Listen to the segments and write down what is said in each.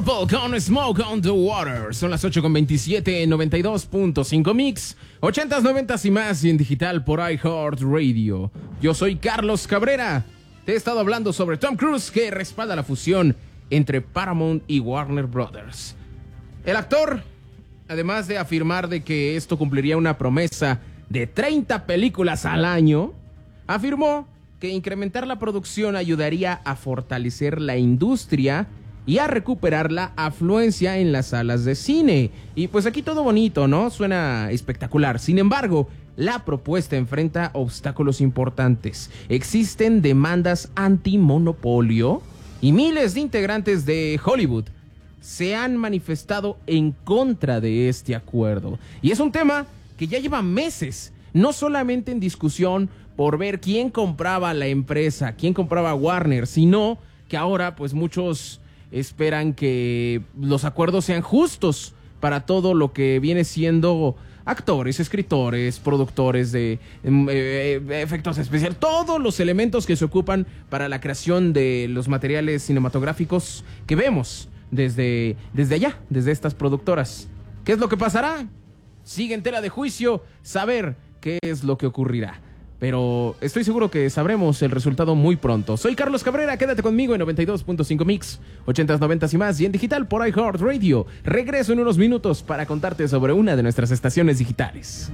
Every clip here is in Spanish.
Con Smoke on the Water. Son las 8:27 en 92.5 Mix, 80s, 90s y más, y en digital por iHeartRadio. Yo soy Carlos Cabrera. Te he estado hablando sobre Tom Cruise, que respalda la fusión entre Paramount y Warner Brothers. El actor, además de afirmar de que esto cumpliría una promesa de 30 películas al año, afirmó que incrementar la producción ayudaría a fortalecer la industria y a recuperar la afluencia en las salas de cine. Y pues aquí todo bonito, ¿no? Suena espectacular. Sin embargo, la propuesta enfrenta obstáculos importantes. Existen demandas antimonopolio y miles de integrantes de Hollywood se han manifestado en contra de este acuerdo. Y es un tema que ya lleva meses, no solamente en discusión por ver quién compraba la empresa, quién compraba Warner, sino que ahora pues muchos esperan que los acuerdos sean justos para todo lo que viene siendo actores, escritores, productores de efectos especiales, todos los elementos que se ocupan para la creación de los materiales cinematográficos que vemos desde allá, desde estas productoras. ¿Qué es lo que pasará? Sigue en tela de juicio saber qué es lo que ocurrirá. Pero estoy seguro que sabremos el resultado muy pronto. Soy Carlos Cabrera, quédate conmigo en 92.5 Mix, 80s, 90s y más, y en digital por iHeartRadio. Regreso en unos minutos para contarte sobre una de nuestras estaciones digitales.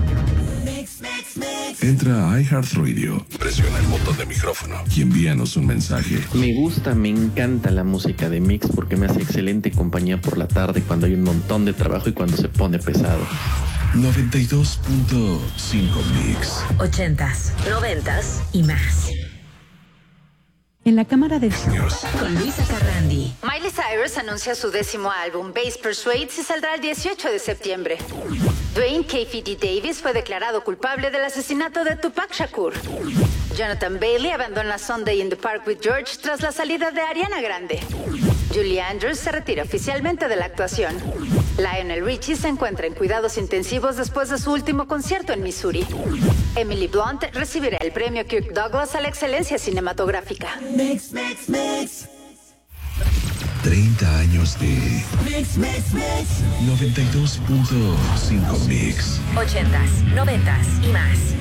Entra a iHeartRadio, presiona el botón de micrófono y envíanos un mensaje. Me encanta la música de Mix porque me hace excelente compañía por la tarde cuando hay un montón de trabajo y cuando se pone pesado. 92.5 Mix. 80s, 90s y más. En la Cámara de Con Luisa Carrandi. Miley Cyrus anuncia su 10º álbum, Bass Persuades, y saldrá el 18 de septiembre. Dwayne K.F.D. Davis fue declarado culpable del asesinato de Tupac Shakur. Jonathan Bailey abandona Sunday in the Park with George tras la salida de Ariana Grande. Julie Andrews se retira oficialmente de la actuación. Lionel Richie se encuentra en cuidados intensivos después de su último concierto en Missouri. Emily Blunt recibirá el premio Kirk Douglas a la excelencia cinematográfica. 30 años de 92.5 Mix. 80s, 90s y más.